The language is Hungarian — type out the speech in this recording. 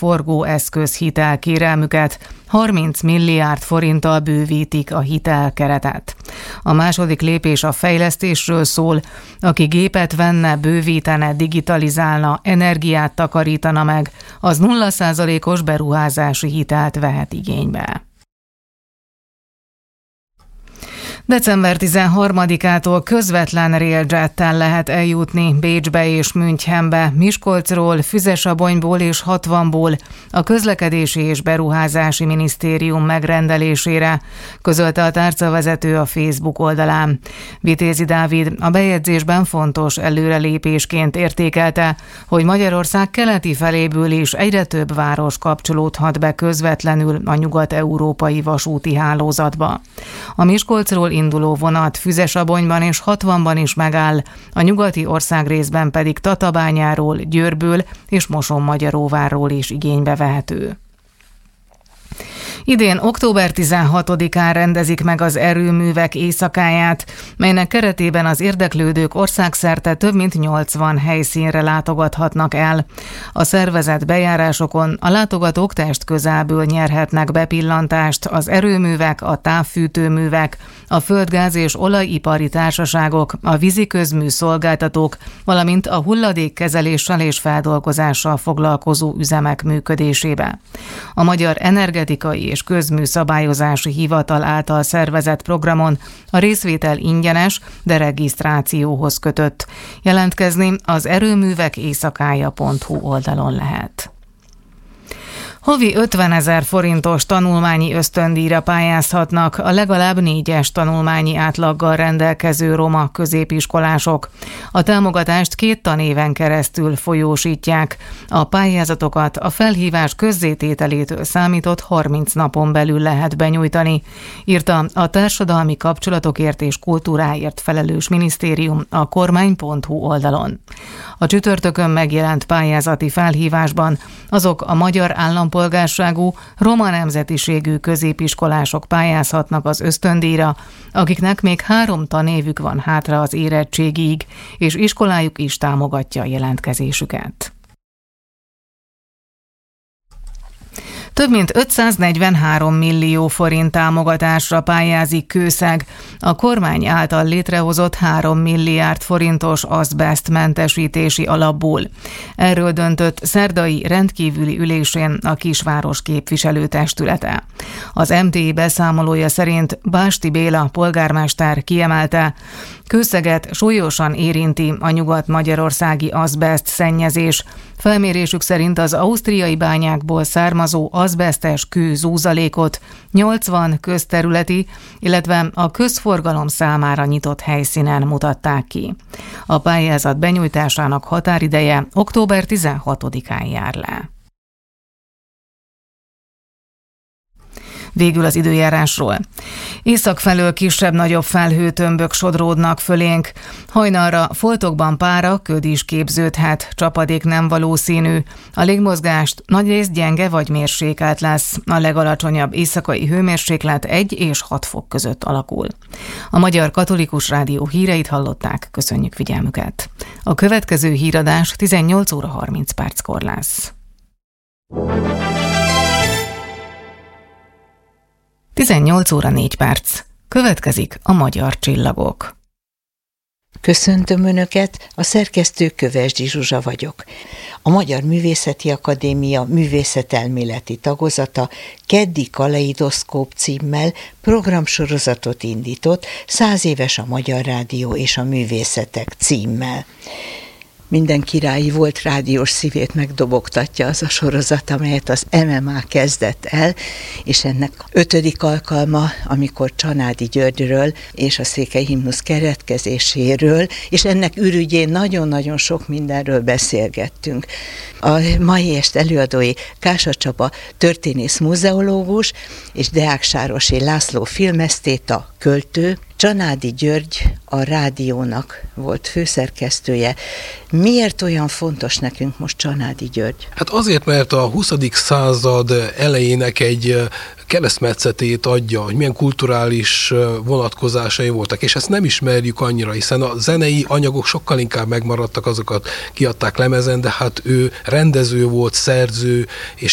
forgó eszközhitel kérelmüket, 30 milliárd forinttal bővítik a hitelkeretet. A második lépés a fejlesztésről szól, aki gépet venne, bővítene, digitalizálna, energiát takarítana meg, az 0%-os beruházási hitelt vehet igénybe. December 13-ától közvetlen railjettel lehet eljutni Bécsbe és Münchenbe, Miskolcról, Füzesabonyból és 60-ból a Közlekedési és Beruházási Minisztérium megrendelésére, közölte a tárcavezető a Facebook oldalán. Vitézi Dávid a bejegyzésben fontos előrelépésként értékelte, hogy Magyarország keleti feléből is egyre több város kapcsolódhat be közvetlenül a nyugat-európai vasúti hálózatba. A Miskolcról induló vonat Füzesabonyban és 60-ban is megáll, a nyugati országrészben pedig Tatabányáról, Győrből és Mosonmagyaróvárról is igénybe vehető. Idén október 16-án rendezik meg az erőművek éjszakáját, melynek keretében az érdeklődők országszerte több mint 80 helyszínre látogathatnak el. A szervezett bejárásokon a látogatók testközelből nyerhetnek bepillantást az erőművek, a távfűtőművek, a földgáz- és olajipari társaságok, a víziközmű szolgáltatók, valamint a hulladékkezeléssel és feldolgozással foglalkozó üzemek működésébe. A Magyar Energetikai és Közműszabályozási Hivatal által szervezett programon a részvétel ingyenes, de regisztrációhoz kötött. Jelentkezni az erőművek-éjszakája.hu oldalon lehet. Havi 50 000 forintos tanulmányi ösztöndíjra pályázhatnak a legalább 4-es tanulmányi átlaggal rendelkező roma középiskolások. A támogatást 2 tanéven keresztül folyósítják. A pályázatokat a felhívás közzétételétől számított 30 napon belül lehet benyújtani, írta a Társadalmi Kapcsolatokért és Kultúráért felelős minisztérium a kormány.hu oldalon. A csütörtökön megjelent pályázati felhívásban azok a magyar állampolgárságú, roma nemzetiségű középiskolások pályázhatnak az ösztöndíjra, akiknek még 3 tanévük van hátra az érettségig, és iskolájuk is támogatja a jelentkezésüket. Több mint 543 millió forint támogatásra pályázik Kőszeg, a kormány által létrehozott 3 milliárd forintos azbesztmentesítési alapból. Erről döntött szerdai rendkívüli ülésén a kisváros képviselőtestülete. Az MTI beszámolója szerint Básti Béla polgármester kiemelte, Kőszeget súlyosan érinti a nyugat-magyarországi azbeszt szennyezés. Felmérésük szerint az ausztriai bányákból származó azbesztes kő zúzalékot 80 közterületi, illetve a közforgalom számára nyitott helyszínen mutatták ki. A pályázat benyújtásának határideje október 16-án jár le. Végül az időjárásról. Észak felől kisebb-nagyobb felhőtömbök sodródnak fölénk. Hajnalra foltokban pára, köd is képződhet, csapadék nem valószínű. A légmozgást nagyrészt gyenge vagy mérsékelt lesz. A legalacsonyabb éjszakai hőmérséklet 1 és 6 fok között alakul. A Magyar Katolikus Rádió híreit hallották, köszönjük figyelmüket. A következő híradás 18 óra 30 perckor lesz. 18 óra 4 perc. Következik a Magyar Csillagok. Köszöntöm Önöket, a szerkesztő Kövesdi Zsuzsa vagyok. A Magyar Művészeti Akadémia művészetelméleti tagozata Keddi Kaleidoszkóp címmel programsorozatot indított, 100 éves a Magyar Rádió és a Művészetek címmel. Minden királyi volt rádiós szívét megdobogtatja az a sorozat, amelyet az MMA kezdett el, és ennek 5. alkalma, amikor Csanádi Györgyről és a Székely Himnusz keretkezéséről, és ennek ürügyén nagyon-nagyon sok mindenről beszélgettünk. A mai est előadói Kása Csaba történész muzeológus, és Deák-Sárosi László filmesztéta, költő. Csanádi György a rádiónak volt főszerkesztője. Miért olyan fontos nekünk most Csanádi György? Hát azért, mert a 20. század elejének egy keresztmetszetét adja, hogy milyen kulturális vonatkozásai voltak, és ezt nem ismerjük annyira, hiszen a zenei anyagok sokkal inkább megmaradtak, azokat kiadták lemezen, de hát ő rendező volt, szerző, és